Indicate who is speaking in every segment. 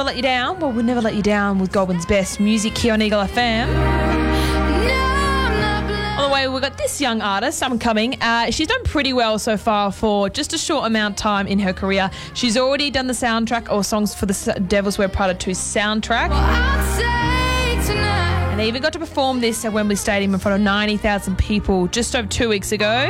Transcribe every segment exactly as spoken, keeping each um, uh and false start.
Speaker 1: let you down? Well, we'll never let you down with Goulburn's best music here on Eagle F M. On the way, we've got this young artist, up and coming. Uh, she's done pretty well so far for just a short amount of time in her career. She's already done the soundtrack or songs for the Devil's Wear Prada two soundtrack. And they even got to perform this at Wembley Stadium in front of ninety thousand people just over two weeks ago.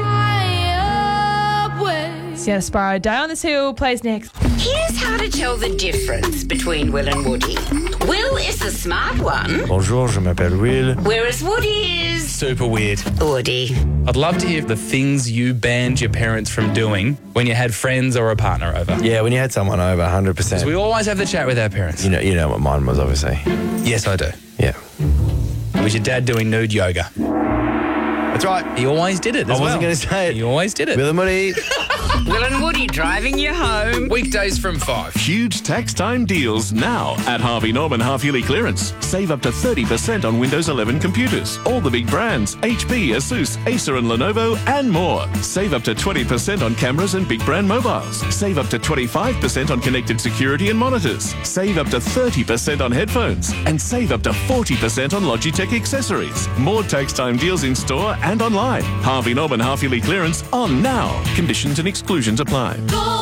Speaker 1: Sienna Sparrow, Day on This Hill plays next.
Speaker 2: Here's how to tell the difference between Will and Woody. Will is the smart one.
Speaker 3: Bonjour, je m'appelle Will.
Speaker 2: Whereas Woody is...
Speaker 4: super weird.
Speaker 2: Woody.
Speaker 4: I'd love to hear the things you banned your parents from doing when you had friends or a partner over.
Speaker 3: Yeah, when you had someone over, one hundred percent.
Speaker 4: So we always have the chat with our parents.
Speaker 3: You know, you know what mine was, obviously.
Speaker 4: Yes, I do.
Speaker 3: Yeah.
Speaker 4: Was your dad doing nude yoga?
Speaker 3: That's right.
Speaker 4: He always did it as
Speaker 3: I wasn't
Speaker 4: well.
Speaker 3: going to say it.
Speaker 4: He always did it.
Speaker 3: Will and Woody.
Speaker 2: Will and Woody driving you home.
Speaker 4: Weekdays from five.
Speaker 5: Huge tax time deals now at Harvey Norman half-yearly clearance. Save up to thirty percent on Windows eleven computers. All the big brands, H P, Asus, Acer and Lenovo and more. Save up to twenty percent on cameras and big brand mobiles. Save up to twenty-five percent on connected security and monitors. Save up to thirty percent on headphones. And save up to forty percent on Logitech accessories. More tax time deals in store and online. Harvey Norman half-yearly clearance on now. Conditions and exclusions apply.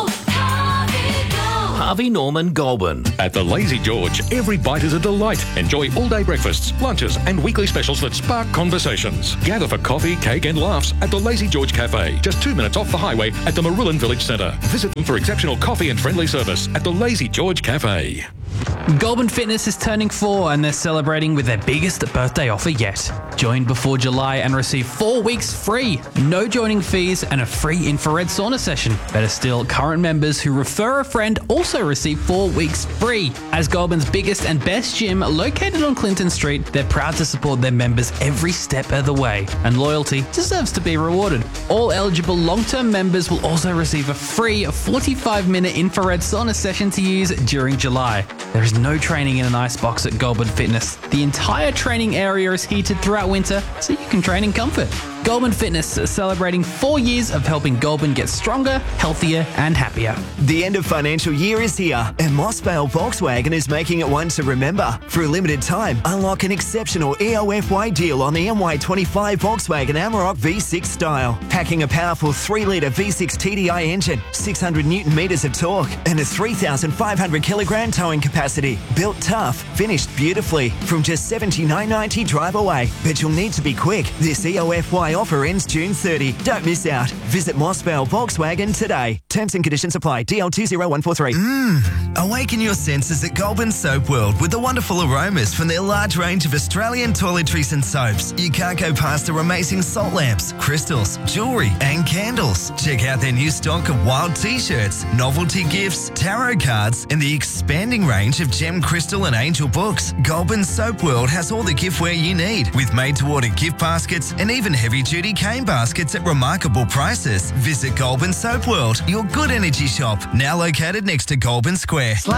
Speaker 6: Harvey Norman Goulburn.
Speaker 7: At the Lazy George, every bite is a delight. Enjoy all-day breakfasts, lunches and weekly specials that spark conversations. Gather for coffee, cake and laughs at the Lazy George Cafe, just two minutes off the highway at the Marulan Village Centre. Visit them for exceptional coffee and friendly service at the Lazy George Cafe.
Speaker 8: Goulburn Fitness is turning four and they're celebrating with their biggest birthday offer yet. Join before July and receive four weeks free, no joining fees and a free infrared sauna session. Better still, current members who refer a friend also receive four weeks free. As Goulburn's biggest and best gym located on Clinton Street, they're proud to support their members every step of the way, and loyalty deserves to be rewarded. All eligible long-term members will also receive a free forty-five minute infrared sauna session to use during July. There is no training in an icebox at Goulburn Fitness. The entire training area is heated throughout winter, so you can train in comfort. Goulburn Fitness is celebrating four years of helping Goulburn get stronger, healthier and happier.
Speaker 9: The end of financial year is here, and Moss Vale Volkswagen is making it one to remember. For a limited time, unlock an exceptional E O F Y deal on the M Y twenty-five Volkswagen Amarok V six style, packing a powerful three litre V six T D I engine, six hundred newton metres of torque, and a three thousand five hundred kilogram towing capacity. Built tough, finished beautifully, from just seventy-nine ninety drive away. But you'll need to be quick. This E O F Y offer ends June thirtieth. Don't miss out. Visit Moss Vale Volkswagen today. Terms and conditions apply. D L two zero one four three.
Speaker 10: Mmm. Awaken your senses at Goulburn Soap World with the wonderful aromas from their large range of Australian toiletries and soaps. You can't go past their amazing salt lamps, crystals, jewellery and candles. Check out their new stock of wild t-shirts, novelty gifts, tarot cards and the expanding range of gem, crystal and angel books. Goulburn Soap World has all the giftware you need with made-to-order gift baskets and even heavy-duty cane baskets at remarkable prices. Visit Goulburn Soap World, your good energy shop, now located next to Goulburn Square.